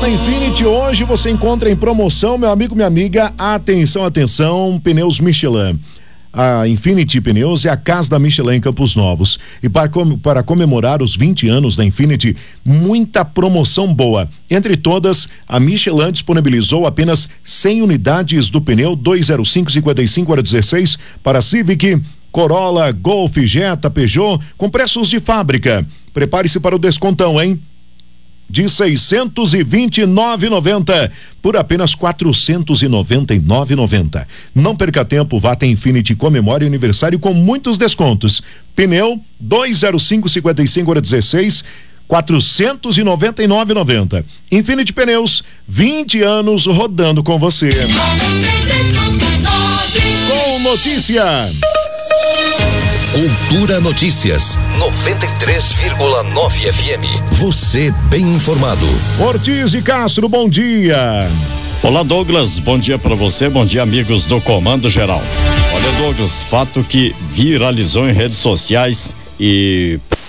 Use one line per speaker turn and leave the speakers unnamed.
da Infinity hoje você encontra em promoção, meu amigo, minha amiga, atenção, atenção, pneus Michelin. A Infinity Pneus é a casa da Michelin em Campos Novos. E para comemorar os 20 anos da Infinity, muita promoção boa. Entre todas, a Michelin disponibilizou apenas 100 unidades do pneu 205/55/16 para Civic, Corolla, Golf, Jetta, Peugeot, com preços de fábrica. Prepare-se para o descontão, hein? De R$ 629,90 por apenas R$ 499,90. Não perca tempo, vá até Infinity, comemore o aniversário com muitos descontos. Pneu 205/55/16, R$ 499,90. Infinity Pneus, 20 anos rodando com você. Com notícia.
Cultura Notícias 93,9 FM. Você bem informado.
Ortiz de Castro, bom dia.
Olá, Douglas, bom dia para você, bom dia, amigos do Comando Geral. Olha, Douglas, fato que viralizou em redes sociais e